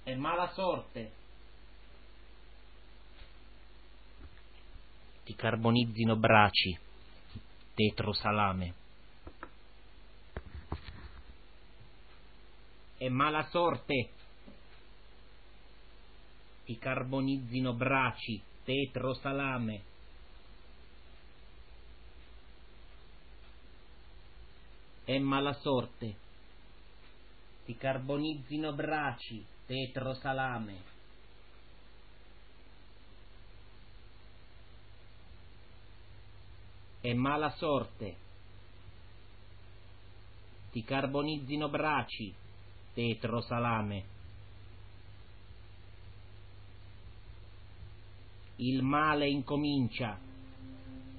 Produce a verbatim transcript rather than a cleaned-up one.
È mala sorte. Ti carbonizzino braci, tetro salame. È mala sorte. Ti carbonizzino braci, tetro salame. È mala sorte. Ti carbonizzino braci, tetro salame. È mala sorte. Ti carbonizzino braci, tetro salame. Il male incomincia.